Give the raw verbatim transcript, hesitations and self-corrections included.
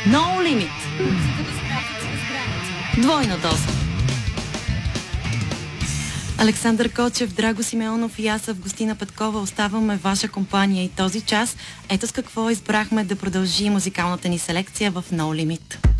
No Limit. Двойна доза. Александър Кочев, Драго Симеонов и аз, Августина Петкова, оставаме ваша компания и този час. Ето с какво избрахме да продължи музикалната ни селекция в No Limit.